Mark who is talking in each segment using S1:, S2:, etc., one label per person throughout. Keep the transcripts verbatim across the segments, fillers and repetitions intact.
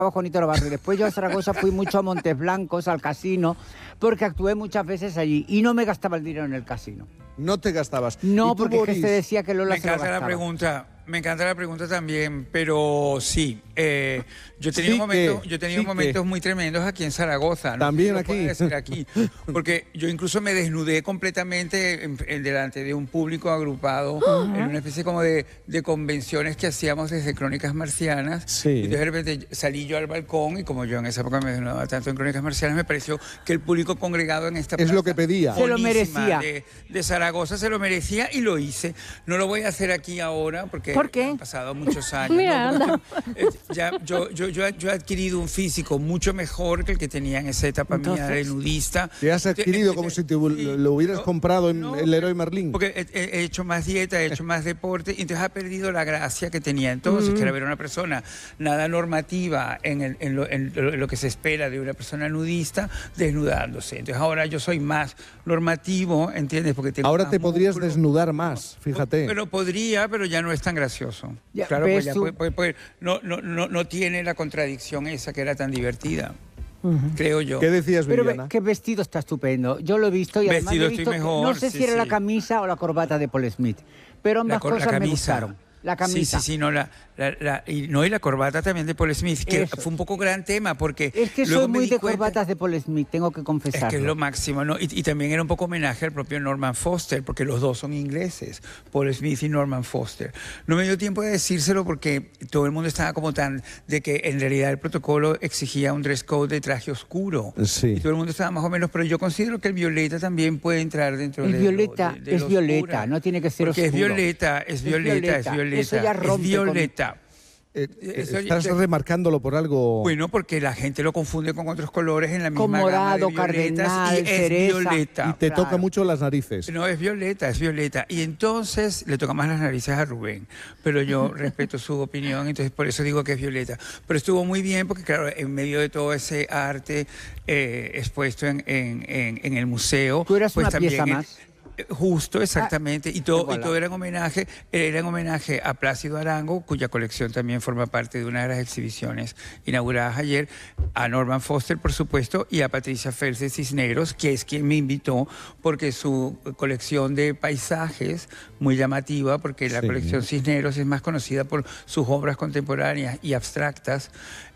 S1: Juanito Navarro. Después yo a Zaragoza fui mucho a Montes Blancos, al casino, porque actué muchas veces allí y no me gastaba el dinero en el casino.
S2: No te gastabas.
S1: No,
S2: ¿Y tú,
S1: porque es que
S2: Boris?
S1: se decía que Lola
S3: Me
S1: se lo
S3: encanta la
S1: gastaba.
S3: pregunta, me encanta la pregunta también, pero sí, eh, yo he tenido,
S2: Sí
S3: momentos,
S2: que,
S3: yo he tenido
S2: sí
S3: momentos
S2: que.
S3: muy tremendos aquí en Zaragoza. No
S2: También
S3: sé si lo
S2: aquí.
S3: puedo decir aquí, porque yo incluso me desnudé completamente en, en delante de un público agrupado en una especie como de, de convenciones que hacíamos desde Crónicas Marcianas.
S2: Sí.
S3: Y de repente salí yo al balcón y como yo en esa época me desnudaba tanto en Crónicas Marcianas, me pareció que el público congregado en esta
S2: Es lo
S3: plaza
S2: que pedía.
S1: Se lo
S3: bonísima
S1: merecía.
S3: De, de Zaragoza se lo merecía y lo hice. No lo voy a hacer aquí ahora porque
S1: ¿Por qué?
S3: han pasado muchos años.
S4: Mira,
S3: ¿no? Porque, eh, ya, yo, yo, yo, yo he adquirido un físico mucho mejor que el que tenía en esa etapa mía de
S1: Entonces,
S3: nudista.
S2: Te has adquirido
S3: Eh,
S2: como
S3: eh,
S2: si te,
S3: sí,
S2: lo hubieras
S3: no,
S2: comprado en
S3: no,
S2: el Leroy Merlin.
S3: Porque he, he- he hecho más dieta, he hecho más deporte, y entonces ha perdido la gracia que tenía entonces, que era ver a una persona nada normativa en, el- en lo, en lo- en lo que se espera de una persona nudista desnudándose. Entonces ahora yo soy más normativo, ¿entiendes? Porque tengo
S2: Ahora
S3: más
S2: te podrías
S3: músculo.
S2: desnudar más, fíjate.
S3: Pero podría, pero ya no es tan gracioso.
S1: Ya,
S3: claro,
S1: ¿ves
S3: pues ya
S1: tú?
S3: puede- puede- puede- no, no, no, no tiene la contradicción esa que era tan divertida, creo yo.
S2: ¿Qué decías,
S1: Pero ve,
S2: Viviana?
S1: qué vestido está estupendo. Yo lo he visto y además
S3: Vestido
S1: he visto
S3: estoy
S1: que-
S3: mejor,
S1: no sé
S3: sí,
S1: si era la
S3: sí.
S1: camisa o la corbata de Paul Smith, pero ambas
S3: La cor- la
S1: cosas me
S3: camisa.
S1: gustaron. La camisa.
S3: Sí, sí, sí, no, la, la, la- y, no, y la corbata también de Paul Smith, que
S1: Eso.
S3: fue un poco gran tema, porque
S1: Es que
S3: luego
S1: soy
S3: me
S1: muy
S3: di
S1: de
S3: cuenta-
S1: corbatas de Paul Smith, tengo que
S3: Es
S1: confesarlo.
S3: que es lo máximo, ¿no? Y, y también era un poco homenaje al propio Norman Foster, porque los dos son ingleses, Paul Smith y Norman Foster. No me dio tiempo de decírselo porque todo el mundo estaba como tan de que en realidad el protocolo exigía un dress code de traje oscuro.
S2: Sí.
S3: Y todo el mundo estaba más o menos, pero yo considero que el violeta también puede entrar dentro
S1: El
S3: de
S1: violeta
S3: lo, de- de
S1: es
S3: lo
S1: violeta,
S3: oscura.
S1: no tiene que ser
S3: Porque
S1: oscuro.
S3: es violeta, es
S1: Es
S3: violeta, es
S1: violeta.
S3: violeta.
S1: Eso ya rompe
S3: es
S1: con-
S3: violeta.
S2: Eh, eh,
S3: Eso-
S2: estás
S3: yo-
S2: remarcándolo por algo.
S3: Bueno, porque la gente lo confunde con otros colores en la misma
S1: Con
S3: gama
S1: morado,
S3: de violetas,
S1: cardenal,
S3: y es
S1: cereza.
S3: violeta.
S2: y te
S1: claro.
S2: toca mucho las narices.
S3: No, es violeta, es violeta. Y entonces le toca más las narices a Rubén. Pero yo respeto su opinión, entonces por eso digo que es violeta. Pero estuvo muy bien porque, claro, en medio de todo ese arte eh, expuesto en, en- en- en el museo...
S1: Tú eras
S3: pues
S1: una
S3: también
S1: pieza
S3: el-
S1: más.
S3: Justo, exactamente. y, todo, y
S1: voilà.
S3: todo era en homenaje, era en homenaje a Plácido Arango, cuya colección también forma parte de una de las exhibiciones inauguradas ayer, a Norman Foster, por supuesto, y a Patricia Fels de Cisneros, que es quien me invitó, porque su colección de paisajes, muy llamativa, porque la
S2: Sí.
S3: colección Cisneros es más conocida por sus obras contemporáneas y abstractas,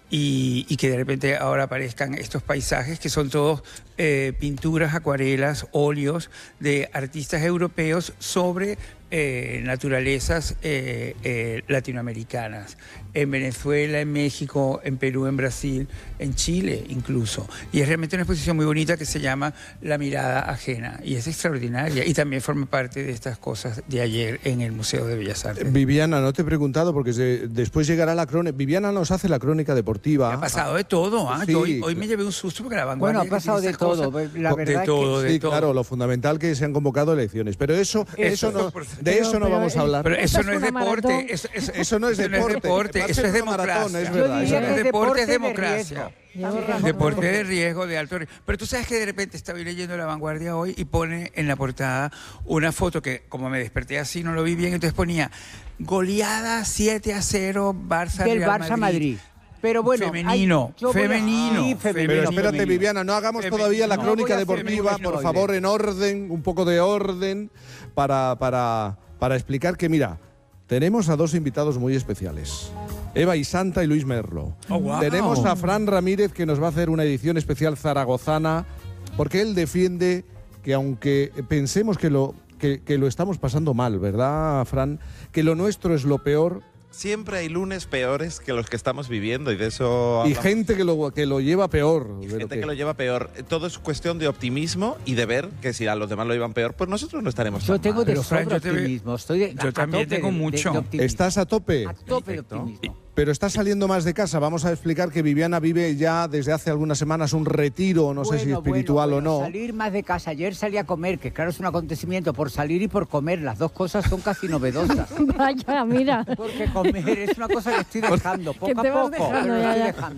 S3: y, y que de repente ahora aparezcan estos paisajes que son todos eh, pinturas, acuarelas, óleos de artistas europeos sobre eh, naturalezas eh, eh, latinoamericanas, en Venezuela, en México, en Perú, en Brasil, en Chile incluso. Y es realmente una exposición muy bonita que se llama La mirada ajena, y es extraordinaria, y también forma parte de estas cosas de ayer en el Museo de Bellas Artes.
S2: Viviana, no te he preguntado porque se- después llegará la crónica. Viviana nos hace la crónica deportiva.
S3: Ha pasado de todo, ¿ah?
S2: Sí.
S3: Yo hoy, hoy me llevé un susto porque la vanguardia...
S1: Bueno, ha
S3: que
S1: pasado
S3: tiene
S1: de
S3: estas
S1: todo,
S3: cosas-
S1: la
S3: de
S1: verdad es
S3: todo,
S1: que-
S3: de
S2: Sí,
S3: todo.
S2: claro, lo fundamental que se han convocado elecciones. Pero eso, eso,
S3: Eso,
S2: no,
S3: por-
S2: de
S4: Pero-
S2: eso no
S4: pero
S2: vamos a
S4: el-
S2: hablar.
S3: Pero eso
S4: Esta
S3: no
S4: es
S3: es
S4: una
S3: deporte,
S4: maratón.
S3: eso, eso-
S2: Eso no es
S3: eso
S2: deporte.
S3: eso es
S2: Parece una maratón,
S3: democracia.
S2: es
S1: Yo
S2: verdad,
S1: diría
S2: eso
S1: que
S2: no
S1: es
S2: es-
S3: deporte es
S1: de
S3: democracia.
S1: riesgo.
S4: Llevo
S1: Sí.
S4: razón.
S3: Deporte de riesgo, de alto riesgo. Pero tú sabes que de repente estaba leyendo La Vanguardia hoy y pone en la portada una foto que, como me desperté así, no lo vi bien, entonces ponía goleada siete a cero Barça
S1: Del
S3: Real
S1: Barça Madrid. Pero bueno,
S3: Femenino,
S1: hay- yo voy a-
S3: femenino,
S1: Sí, femenino.
S2: Pero espérate,
S1: femenino.
S2: Viviana, no hagamos
S3: Femenino.
S2: todavía la
S3: No
S2: crónica
S1: voy a hacer
S2: deportiva,
S1: ningún
S2: por
S1: spoiler.
S2: favor, en orden, un poco de orden, para, para, para explicar que, mira, tenemos a dos invitados muy especiales. Eva y Santa y Luis Merlo.
S3: Oh, wow.
S2: Tenemos a Fran Ramírez, que nos va a hacer una edición especial zaragozana, porque él defiende que aunque pensemos que lo, que, que lo estamos pasando mal, ¿verdad, Fran? Que lo nuestro es lo peor.
S5: Siempre hay lunes peores que los que estamos viviendo y de eso
S2: Y
S5: hablamos.
S2: gente que lo, que lo lleva peor.
S5: Y
S2: de lo
S5: gente que lo lleva peor. Todo es cuestión de optimismo y de ver que si a los demás lo llevan peor, pues nosotros no estaremos
S1: Yo
S5: tan
S1: tengo
S5: mal.
S1: de
S3: Pero, Fran,
S1: sobra
S3: yo te veo-
S1: optimismo. Estoy de,
S3: yo
S1: a
S3: también
S1: tope
S3: tengo
S1: de- de-
S3: mucho.
S1: de optimismo.
S2: ¿Estás a tope?
S1: A tope de
S5: Perfecto.
S1: optimismo.
S2: Pero está saliendo más de casa. Vamos a explicar que Viviana vive ya desde hace algunas semanas un retiro, no sé si
S1: Bueno,
S2: espiritual
S1: bueno, bueno,
S2: o no.
S1: Salir más de casa. Ayer salí a comer, que claro es un acontecimiento por salir y por comer. Las dos cosas son casi novedosas.
S4: Vaya, mira.
S1: Porque comer es una cosa que estoy dejando, poco
S4: Que te
S1: a
S4: vas
S1: poco,
S4: dejando,
S1: pero lo
S4: ya,
S1: estoy
S4: ya.
S1: dejando.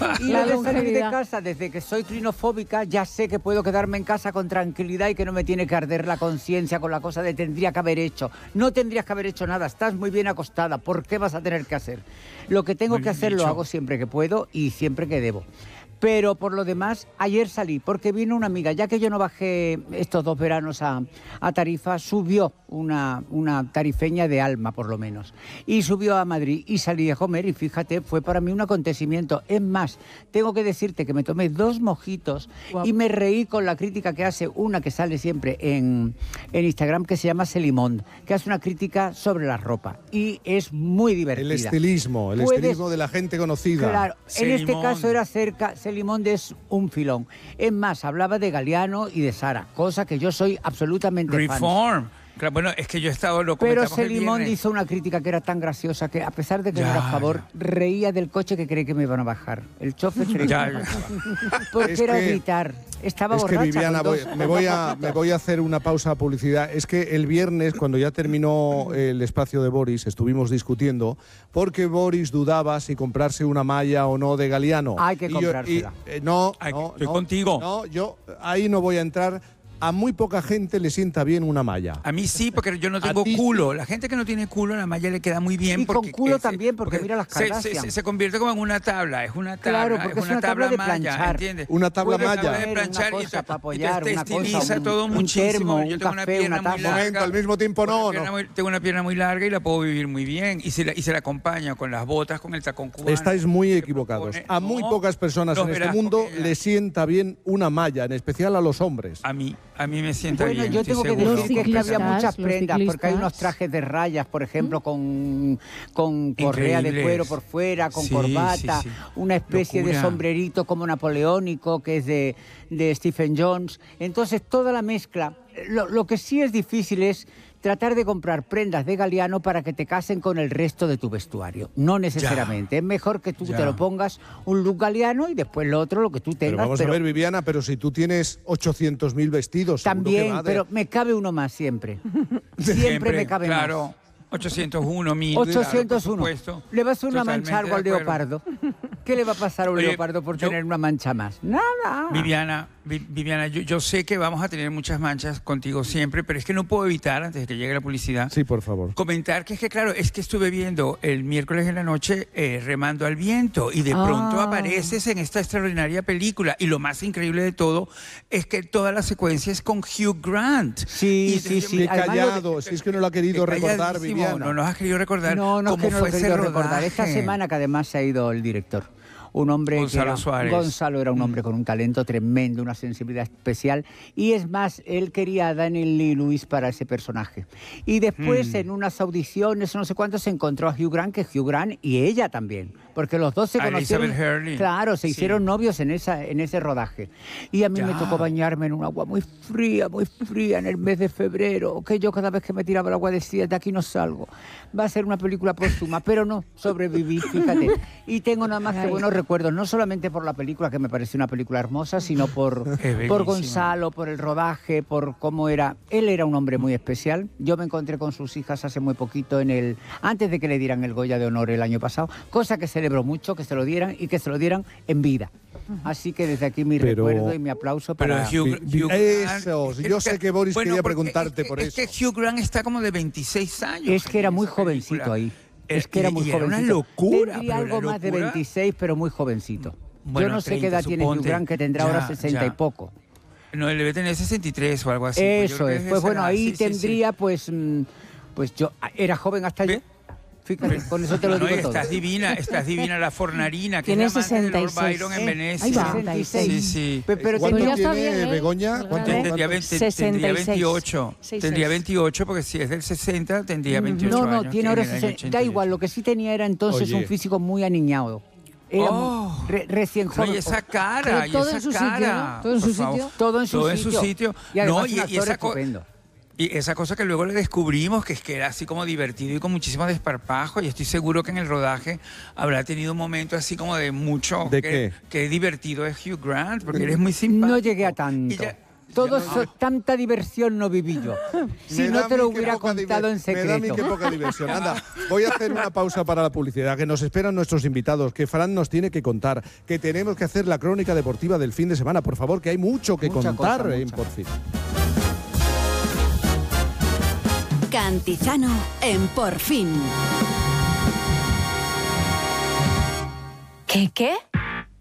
S1: Y
S4: La
S1: lo de salir de
S4: longevidad.
S1: casa, desde que soy clinofóbica, ya sé que puedo quedarme en casa con tranquilidad y que no me tiene que arder la conciencia con la cosa de tendría que haber hecho. No tendrías que haber hecho nada, estás muy bien acostada, ¿por qué vas a tener que hacer? Lo que tengo
S3: Muy
S1: que
S3: bien
S1: hacer lo
S3: dicho.
S1: hago siempre que puedo y siempre que debo. Pero por lo demás, ayer salí porque vino una amiga, ya que yo no bajé estos dos veranos a, a Tarifa, subió una, una tarifeña de alma, por lo menos. Y subió a Madrid y salí a comer y fíjate, fue para mí un acontecimiento. Es más, tengo que decirte que me tomé dos mojitos
S4: Guau.
S1: y me reí con la crítica que hace una que sale siempre en, en Instagram, que se llama Celimond, que hace una crítica sobre la ropa y es muy divertida.
S2: El estilismo, el
S1: Puedes-
S2: estilismo de la gente conocida.
S1: Claro, en este
S3: Celimond.
S1: caso era cerca, Celimond es un filón. Es más, hablaba de Galeano y de Sara, cosa que yo soy absolutamente fan.
S3: Reform. Claro, bueno, es que yo he estado lo
S1: Pero
S3: comentamos el
S1: Celimond
S3: viernes.
S1: hizo una crítica que era tan graciosa que, a pesar de que no
S3: Ya,
S1: era a favor,
S3: ya.
S1: reía del coche que creí que me iban a bajar. El chofer creí
S3: Ya,
S1: que-
S3: ya.
S1: Porque
S2: Es
S1: era
S2: que-
S1: gritar. Estaba
S2: Es que
S1: borracha.
S2: Viviana,
S1: con
S2: voy-
S1: dos-
S2: me, voy a, me voy a hacer una pausa a publicidad. Es que el viernes, cuando ya terminó el espacio de Boris, estuvimos discutiendo porque Boris dudaba si comprarse una malla o no de Galeano.
S1: Hay que
S2: Y yo-
S1: comprársela.
S2: y, eh, no,
S3: Hay que-
S2: no,
S3: estoy
S2: no,
S3: contigo.
S2: No, yo ahí no voy a entrar. A muy poca gente le sienta bien una malla.
S3: A mí sí, porque yo no
S2: A
S3: tengo
S2: ti
S3: culo. La gente que no tiene culo, la malla le queda muy bien.
S1: Y con
S3: porque,
S1: culo
S3: eh, se-
S1: también, porque mira las
S3: se,
S1: Kardashian.
S3: se, se convierte como en una tabla. Es una tabla.
S1: Claro, porque es una tabla de
S3: malla,
S1: planchar.
S3: ¿entiendes?
S2: Una tabla
S3: Puedes
S2: malla.
S3: tabla de
S1: Una
S3: planchar y
S1: cosa
S3: te,
S1: para
S3: y
S1: apoyar,
S3: te
S1: una cosa,
S3: estiliza
S1: un-
S3: todo
S1: un
S3: muchísimo.
S1: termo,
S3: yo
S1: un
S3: tengo una
S1: café,
S3: pierna
S1: una
S3: muy
S1: taza.
S3: larga.
S2: Momento, al mismo tiempo
S3: tengo
S2: no,
S3: una pierna
S2: no.
S3: muy- tengo una pierna muy larga y la puedo vivir muy bien. Y se la, y se la acompaña con las botas, con el tacón cubano.
S2: Estáis muy
S3: que
S2: equivocados.
S3: propone-
S2: A muy
S3: No,
S2: pocas personas
S3: los
S2: en este
S3: verás
S2: mundo
S3: porque-
S2: le sienta bien una malla, en especial a los hombres.
S3: A mí, a mí me sienta
S1: Bueno,
S3: bien.
S1: yo
S3: estoy
S1: tengo que
S3: seguro.
S4: Los
S1: decir que había
S4: ciclistas,
S1: muchas
S4: los
S1: prendas, porque hay unos
S4: ciclistas.
S1: trajes de rayas, por ejemplo, con, con correa de
S3: Increíbles.
S1: cuero por fuera, con
S3: Sí,
S1: corbata,
S3: sí, sí.
S1: una especie de
S3: Locura.
S1: sombrerito como napoleónico, que es de, de Stephen Jones. Entonces, toda la mezcla. Lo, lo que sí es difícil es tratar de comprar prendas de Galeano para que te casen con el resto de tu vestuario. No necesariamente. Es mejor que tú
S3: Ya.
S1: te lo pongas un look Galeano y después lo otro, lo que tú tengas.
S2: Pero vamos a ver, Viviana, pero si tú tienes ochocientos mil vestidos, seguro que
S1: También,
S2: va de-
S1: pero me cabe uno más siempre. Siempre, me cabe
S3: claro,
S1: más.
S3: ochocientos uno, mil.
S1: ochocientos uno.
S3: Claro, por supuesto.
S1: ¿Le va a hacer una
S3: Totalmente
S1: mancha algo al
S3: de acuerdo.
S1: leopardo? ¿Qué le va a pasar a un
S3: Oye,
S1: leopardo por
S3: yo-
S1: tener una mancha más? Nada.
S3: Viviana, Vi- Viviana, yo, yo sé que vamos a tener muchas manchas contigo siempre, pero es que no puedo evitar, antes de que llegue la publicidad,
S2: Sí, por favor.
S3: comentar que es que, claro, es que estuve viendo el miércoles en la noche eh, Remando al Viento y de pronto
S1: Ah.
S3: apareces en esta extraordinaria película y lo más increíble de todo es que toda la secuencia es con Hugh Grant.
S1: Sí,
S3: Y
S1: sí, sí.
S2: Qué
S1: Además, lo de-
S2: callado, si es que no lo ha querido
S3: Qué
S2: recordar,
S3: calladísimo,
S2: Viviana.
S3: No nos has querido recordar
S1: No, no es
S3: cómo
S1: que no
S3: fue
S1: lo he
S3: ese
S1: querido
S3: rodaje.
S1: recordar. Esta semana que además se ha ido el director. Un hombre
S3: Gonzalo
S1: que era,
S3: Suárez.
S1: Gonzalo era un hombre con un talento tremendo, una sensibilidad especial. Y es más, él quería a Daniel Lee-Lewis para ese personaje. Y después,
S3: Mm.
S1: en unas audiciones, no sé cuánto, se encontró a Hugh Grant, que Hugh Grant y ella también. Porque los dos se
S3: A
S1: conocieron.
S3: Elizabeth Hurley.
S1: Claro, se
S3: Sí.
S1: hicieron novios en, esa, en ese rodaje. Y a mí me
S3: Ya.
S1: tocó bañarme en un agua muy fría, muy fría, en el mes de febrero. Que yo cada vez que me tiraba el agua decía, de aquí no salgo. Va a ser una película póstuma, pero no, sobreviví, fíjate. Y tengo nada más que
S4: Ay.
S1: buenos recuerdos, no solamente por la película, que me pareció una película hermosa, sino por,
S3: Es bellísima.
S1: por Gonzalo, por el rodaje, por cómo era. Él era un hombre muy especial. Yo me encontré con sus hijas hace muy poquito, en el antes de que le dieran el Goya de Honor el año pasado, cosa que celebro mucho, que se lo dieran y que se lo dieran en vida. Así que desde aquí mi
S2: Pero-
S1: recuerdo y mi aplauso
S3: Pero
S1: para...
S3: Hugh,
S2: Vi-
S3: Hugh
S2: Eso,
S3: Grant-
S2: yo sé que Boris quería
S3: porque
S2: preguntarte
S3: es que-
S2: por
S3: es
S2: eso.
S3: que Hugh Grant está como de veintiséis años.
S1: Es que era
S3: en
S1: muy
S3: esa
S1: jovencito
S3: película.
S1: ahí.
S3: Eh,
S1: Es que era
S3: y-
S1: muy
S3: y era
S1: jovencito.
S3: una locura.
S1: Tendría
S3: pero
S1: algo
S3: la
S1: más de
S3: locura-
S1: veintiséis, pero muy jovencito.
S3: Bueno,
S1: Yo no sé qué
S3: treinta,
S1: edad tiene Hugh
S3: suponte.
S1: Grant, que tendrá ahora
S3: Ya,
S1: sesenta
S3: ya.
S1: y poco.
S3: No, él debe tener sesenta y tres o algo así. Pues yo
S1: Eso
S3: creo que
S1: es.
S3: de
S1: Pues
S3: esa
S1: bueno,
S3: edad,
S1: ahí
S3: sí, sí, sí.
S1: tendría, pues, mm, pues yo era joven hasta
S3: Ve-
S1: yo. Fíjate, con eso te lo
S3: No,
S1: digo
S3: y
S1: todo.
S3: estás divina, estás divina la Fornarina, que
S4: Tiene
S3: es la amante de Lord
S4: sesenta y seis.
S3: Byron en
S1: Eh,
S3: Venecia.
S4: ahí va.
S1: sesenta y seis.
S3: Sí, sí.
S1: Pe- Pero
S2: ¿Cuánto
S4: Pues ya
S1: tenía-
S4: está
S2: tiene
S4: bien, ¿eh?
S2: Begoña?
S4: El
S2: ¿Cuánto-
S4: grande.
S3: Tendría,
S2: cuánto?
S3: veinte,
S4: sesenta y
S3: tendría
S4: seis.
S3: veintiocho.
S4: sesenta y seis.
S3: Tendría veintiocho porque si es del sesenta tendría veintiocho
S1: No,
S3: años.
S1: no,
S3: que
S1: tiene ahora
S3: en el año
S1: sesenta.
S3: ochenta
S1: Da
S3: y
S1: igual,
S3: ocho.
S1: lo que sí tenía era entonces
S2: Oye.
S1: un físico muy aniñado. Era
S3: Oh.
S1: re- recién
S3: No,
S1: joven.
S3: y esa cara,
S4: Pero
S3: y
S4: todo
S3: esa
S4: en su
S3: cara.
S4: sitio, ¿no? Todo en
S3: por
S4: su
S3: favor.
S4: sitio.
S1: Todo en su
S3: Todo en
S1: sitio.
S3: su sitio.
S1: Y además
S3: No,
S1: un
S3: y, y
S1: actor
S3: esa co-
S1: estupendo.
S3: Y esa cosa que luego le descubrimos, que es que era así como divertido y con muchísimo desparpajo, y estoy seguro que en el rodaje habrá tenido un momento así como de mucho...
S2: ¿De
S3: que,
S2: qué?
S3: Qué divertido es Hugh Grant, porque eres muy simpático.
S1: No llegué a tanto.
S3: Y ya-
S1: Todo eso, tanta diversión no viví yo. Si
S2: Me
S1: no
S2: da
S1: te
S2: a
S1: lo
S2: mí que
S1: hubiera
S2: poca
S1: contado
S2: diver-
S1: en secreto.
S2: Me da a mí que poca diversión. Anda, voy a hacer una pausa para la publicidad, que nos esperan nuestros invitados, que Fran nos tiene que contar, que tenemos que hacer la crónica deportiva del fin de semana. Por favor, que hay mucho que
S1: Mucha
S2: contar
S1: cosa,
S2: en
S1: mucha.
S2: Por Fin.
S4: Cantizano en Por Fin.
S6: ¿Qué qué?